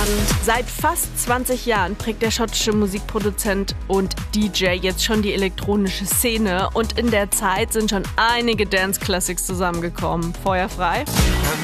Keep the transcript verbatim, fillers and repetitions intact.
Seit fast zwanzig Jahren prägt der schottische Musikproduzent und D J jetzt schon die elektronische Szene und in der Zeit sind schon einige Dance-Classics zusammengekommen. Feuerfrei?